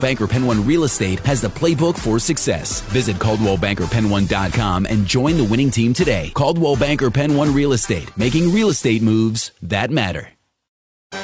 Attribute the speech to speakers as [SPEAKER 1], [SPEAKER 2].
[SPEAKER 1] Banker Penn One Real Estate has the playbook for success. Visit CaldwellBankerPenn1.com and join the winning team today. Caldwell Banker Penn One Real Estate, making real estate moves that matter.